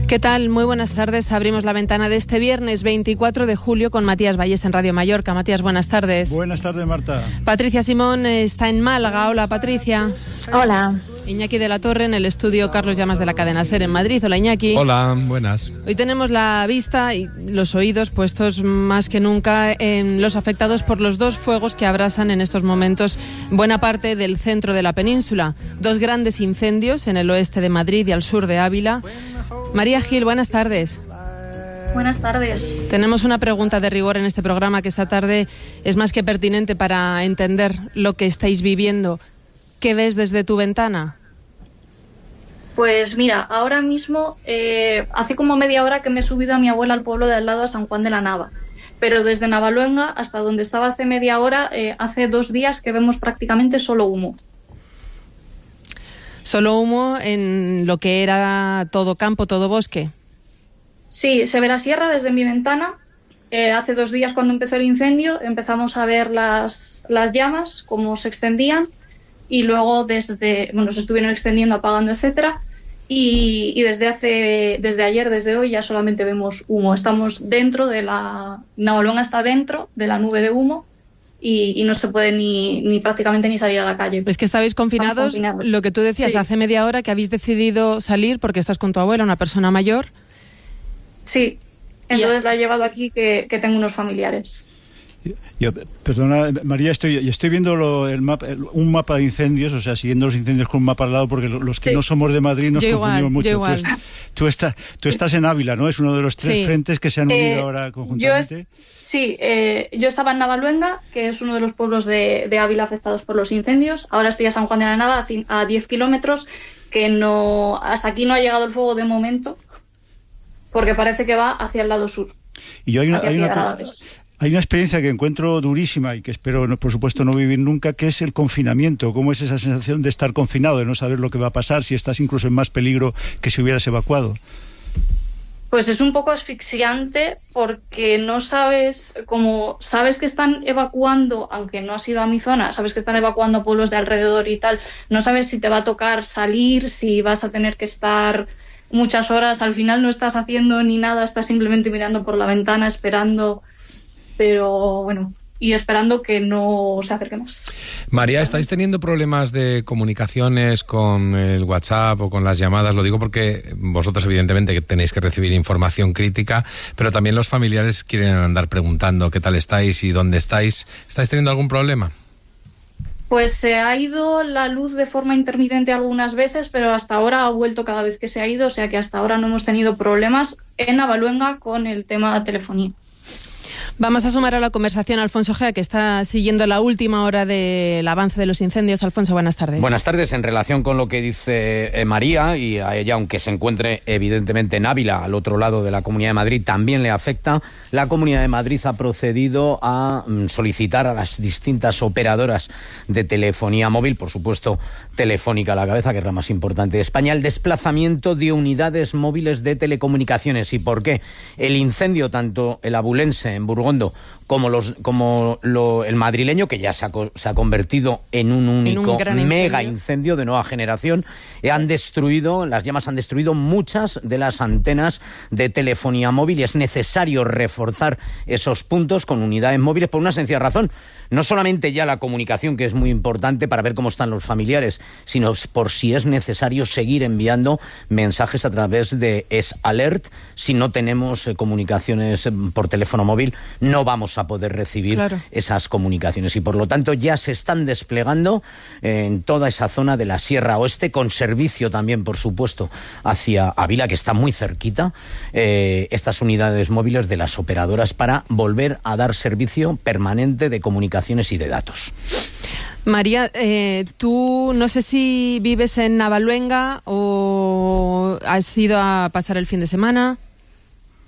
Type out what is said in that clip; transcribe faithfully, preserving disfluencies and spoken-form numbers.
¿Qué tal? Muy buenas tardes. Abrimos la ventana de este viernes veinticuatro de julio con Matías Valles en Radio Mallorca. Matías, buenas tardes. Buenas tardes, Marta. Patricia Simón está en Málaga. Hola, Patricia. Hola. Iñaki de la Torre en el estudio Carlos Llamas de la cadena SER en Madrid. Hola, Iñaki. Hola, buenas. Hoy tenemos la vista y los oídos puestos más que nunca en los afectados por los dos fuegos que abrasan en estos momentos buena parte del centro de la península. Dos grandes incendios en el oeste de Madrid y al sur de Ávila. María Gil, buenas tardes. Buenas tardes. Tenemos una pregunta de rigor en este programa que esta tarde es más que pertinente para entender lo que estáis viviendo. ¿Qué ves desde tu ventana? Pues mira, ahora mismo eh, hace como media hora que me he subido a mi abuela al pueblo de al lado, a San Juan de la Nava. Pero desde Navaluenga hasta donde estaba hace media hora, eh, hace dos días que vemos prácticamente solo humo. ¿Solo humo en lo que era todo campo, todo bosque? Sí, se ve la sierra desde mi ventana. Eh, hace dos días, cuando empezó el incendio, empezamos a ver las, las llamas, cómo se extendían, y luego desde, bueno, se estuvieron extendiendo, apagando, etcétera. Y, y desde hace, desde ayer, desde hoy, ya solamente vemos humo. Estamos dentro de la... Navaluenga está dentro de la nube de humo. Y, y no se puede ni, ni prácticamente ni salir a la calle. Es que estabais confinados, confinados. Lo que tú decías sí. Hace media hora que habéis decidido salir porque estás con tu abuela, una persona mayor. Sí, entonces la he llevado aquí que, que tengo unos familiares. Yo, perdona, María, estoy, estoy viendo lo, el mapa, el, un mapa de incendios, o sea, siguiendo los incendios con un mapa al lado, porque los que sí. no somos de Madrid nos yo confundimos igual, mucho. Yo igual. Tú, est, tú, está, tú estás en Ávila, ¿no? Es uno de los tres sí. frentes que se han unido eh, ahora conjuntamente. Yo es, sí, eh, yo estaba en Navaluenga, que es uno de los pueblos de, de Ávila afectados por los incendios. Ahora estoy a San Juan de la Nava, a diez kilómetros, que no hasta aquí no ha llegado el fuego de momento, porque parece que va hacia el lado sur. Y yo hay una... Hay una Hay una experiencia que encuentro durísima y que espero, por supuesto, no vivir nunca, que es el confinamiento. ¿Cómo es esa sensación de estar confinado, de no saber lo que va a pasar, si estás incluso en más peligro que si hubieras evacuado? Pues es un poco asfixiante porque no sabes, como sabes que están evacuando, aunque no has ido a mi zona, sabes que están evacuando pueblos de alrededor y tal, no sabes si te va a tocar salir, si vas a tener que estar muchas horas, al final no estás haciendo ni nada, estás simplemente mirando por la ventana, esperando... Pero bueno, y esperando que no se acerque más. María, ¿estáis teniendo problemas de comunicaciones con el WhatsApp o con las llamadas? Lo digo porque vosotros evidentemente tenéis que recibir información crítica, pero también los familiares quieren andar preguntando qué tal estáis y dónde estáis. ¿Estáis teniendo algún problema? Pues se ha ido la luz de forma intermitente algunas veces, pero hasta ahora ha vuelto cada vez que se ha ido, o sea que hasta ahora no hemos tenido problemas en Navaluenga con el tema de telefonía. Vamos a sumar a la conversación a Alfonso Gea, que está siguiendo la última hora del avance de los incendios. Alfonso, buenas tardes. Buenas tardes. En relación con lo que dice eh, María, y a ella, aunque se encuentre evidentemente en Ávila, al otro lado de la Comunidad de Madrid, también le afecta. La Comunidad de Madrid ha procedido a mm, solicitar a las distintas operadoras de telefonía móvil, por supuesto Telefónica a la cabeza, que es la más importante de España, el desplazamiento de unidades móviles de telecomunicaciones. ¿Y por qué? El incendio, tanto el abulense en Burgondo como los como lo, el madrileño, que ya se ha, se ha convertido en un único en un mega incendio. incendio de nueva generación, eh, han destruido, las llamas han destruido muchas de las antenas de telefonía móvil, y es necesario reforzar esos puntos con unidades móviles por una sencilla razón. No solamente ya la comunicación, que es muy importante para ver cómo están los familiares, sino por si es necesario seguir enviando mensajes a través de S-Alert. Si no tenemos eh, comunicaciones por teléfono móvil, no vamos a poder recibir claro. esas comunicaciones. Y por lo tanto ya se están desplegando eh, en toda esa zona de la Sierra Oeste, con servicio también, por supuesto, hacia Ávila, que está muy cerquita, eh, estas unidades móviles de las operadoras para volver a dar servicio permanente de comunicación y de datos. María, eh, tú no sé si vives en Navaluenga o has ido a pasar el fin de semana.